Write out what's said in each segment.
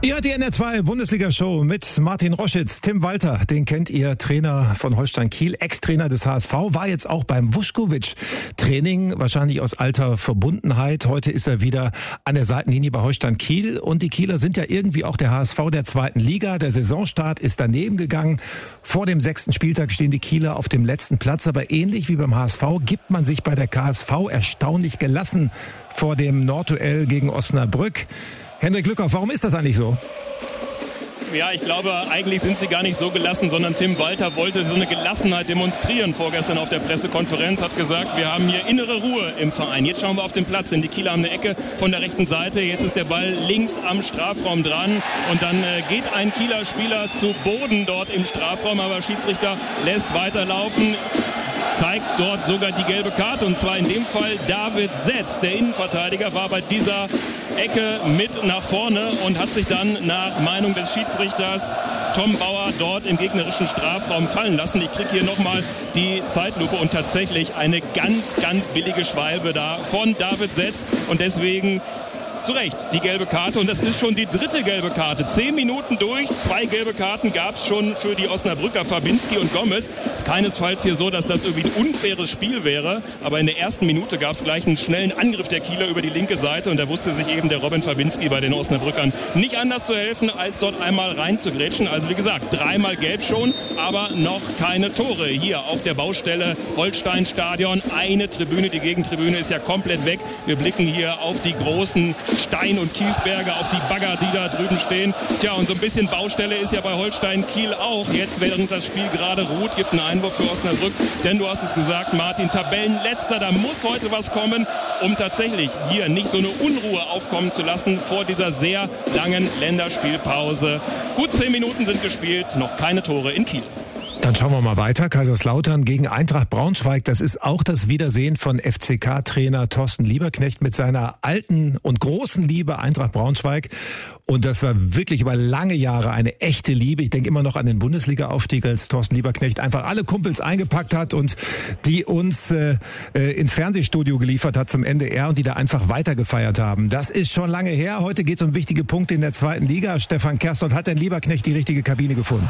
Ja, die NR2 Bundesliga-Show mit Martin Roschitz. Tim Walter, den kennt ihr, Trainer von Holstein Kiel, Ex-Trainer des HSV, war jetzt auch beim Vuskovic-Training, wahrscheinlich aus alter Verbundenheit. Heute ist er wieder an der Seitenlinie bei Holstein Kiel und die Kieler sind ja irgendwie auch der HSV der zweiten Liga. Der Saisonstart ist daneben gegangen. Vor dem 6. Spieltag stehen die Kieler auf dem letzten Platz, aber ähnlich wie beim HSV gibt man sich bei der KSV erstaunlich gelassen vor dem Nordduell gegen Osnabrück. Hendrik Lückhoff, warum ist das eigentlich so? Ja, ich glaube, eigentlich sind sie gar nicht so gelassen, sondern Tim Walter wollte so eine Gelassenheit demonstrieren vorgestern auf der Pressekonferenz, hat gesagt, wir haben hier innere Ruhe im Verein. Jetzt schauen wir auf den Platz, denn die Kieler haben eine Ecke von der rechten Seite. Jetzt ist der Ball links am Strafraum dran und dann geht ein Kieler Spieler zu Boden dort im Strafraum, aber Schiedsrichter lässt weiterlaufen. Zeigt dort sogar die gelbe Karte und zwar in dem Fall David Setz, der Innenverteidiger, war bei dieser Ecke mit nach vorne und hat sich dann nach Meinung des Schiedsrichters Tom Bauer dort im gegnerischen Strafraum fallen lassen. Ich kriege hier nochmal die Zeitlupe und tatsächlich eine ganz, ganz billige Schwalbe da von David Setz und deswegen zu Recht die gelbe Karte und das ist schon die dritte gelbe Karte. 10 Minuten durch, 2 gelbe Karten gab es schon für die Osnabrücker, Fabinski und Gomez. Es ist keinesfalls hier so, dass das irgendwie ein unfaires Spiel wäre, aber in der ersten Minute gab es gleich einen schnellen Angriff der Kieler über die linke Seite und da wusste sich eben der Robin Fabinski bei den Osnabrückern nicht anders zu helfen, als dort einmal reinzugrätschen. Also wie gesagt, 3-mal gelb schon, aber noch keine Tore hier auf der Baustelle Holstein-Stadion. Eine Tribüne, die Gegentribüne ist ja komplett weg. Wir blicken hier auf die großen Stein- und Kiesberge, auf die Bagger, die da drüben stehen. Tja, und so ein bisschen Baustelle ist ja bei Holstein Kiel auch. Jetzt, während das Spiel gerade ruht, gibt einen Einwurf für Osnabrück. Denn du hast es gesagt, Martin, Tabellenletzter, da muss heute was kommen, um tatsächlich hier nicht so eine Unruhe aufkommen zu lassen vor dieser sehr langen Länderspielpause. Gut 10 Minuten sind gespielt, noch keine Tore in Kiel. Dann schauen wir mal weiter. Kaiserslautern gegen Eintracht Braunschweig. Das ist auch das Wiedersehen von FCK-Trainer Thorsten Lieberknecht mit seiner alten und großen Liebe Eintracht Braunschweig. Und das war wirklich über lange Jahre eine echte Liebe. Ich denke immer noch an den Bundesliga-Aufstieg, als Thorsten Lieberknecht einfach alle Kumpels eingepackt hat und die uns ins Fernsehstudio geliefert hat zum NDR und die da einfach weitergefeiert haben. Das ist schon lange her. Heute geht es um wichtige Punkte in der zweiten Liga. Stefan Kerstot, hat der Lieberknecht die richtige Kabine gefunden?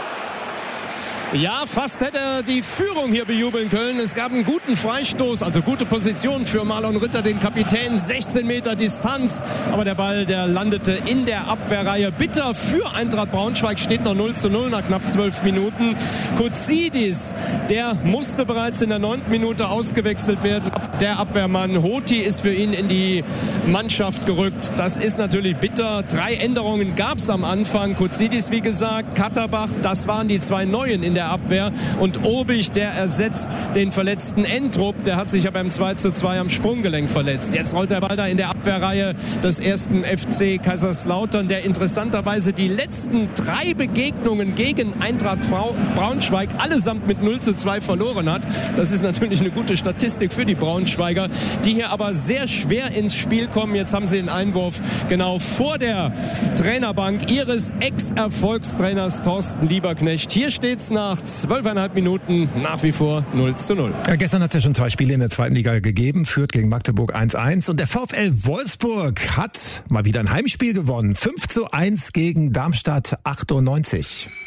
Ja, fast hätte er die Führung hier bejubeln können. Es gab einen guten Freistoß, also gute Position für Marlon Ritter, den Kapitän, 16 Meter Distanz. Aber der Ball, der landete in der Abwehrreihe. Bitter für Eintracht Braunschweig, steht noch 0:0 nach knapp 12 Minuten. Kuzidis, der musste bereits in der 9. Minute ausgewechselt werden. Der Abwehrmann Hoti ist für ihn in die Mannschaft gerückt. Das ist natürlich bitter. 3 Änderungen gab es am Anfang. Kuzidis, wie gesagt, Katterbach, das waren die 2 Neuen in der Abwehr und Obig, der ersetzt den verletzten Entrup, der hat sich ja beim 2:2 am Sprunggelenk verletzt. Jetzt rollt der Ball da in der Abwehrreihe des 1. FC Kaiserslautern, der interessanterweise die letzten 3 Begegnungen gegen Eintracht Braunschweig allesamt mit 0:2 verloren hat. Das ist natürlich eine gute Statistik für die Braunschweiger, die hier aber sehr schwer ins Spiel kommen. Jetzt haben sie den Einwurf genau vor der Trainerbank ihres Ex-Erfolgstrainers Thorsten Lieberknecht. Hier steht's nach 12,5 Minuten nach wie vor 0:0. Ja, gestern hat es ja schon 2 Spiele in der zweiten Liga gegeben. Fürth gegen Magdeburg 1:1 und der VfL Wolfsburg hat mal wieder ein Heimspiel gewonnen. 5:1 gegen Darmstadt 98.